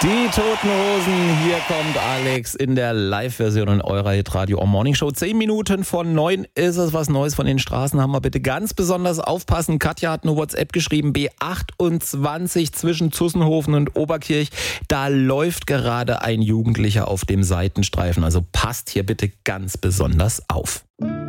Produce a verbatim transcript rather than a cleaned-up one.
Die Toten Hosen, hier kommt Alex in der Live-Version in eurer Hitradio Morning Show. Zehn Minuten von neun ist es, was Neues von den Straßen haben wir. Bitte ganz besonders aufpassen. Katja hat eine WhatsApp geschrieben, B achtundzwanzig zwischen Zussenhofen und Oberkirch. Da läuft gerade ein Jugendlicher auf dem Seitenstreifen. Also passt hier bitte ganz besonders auf.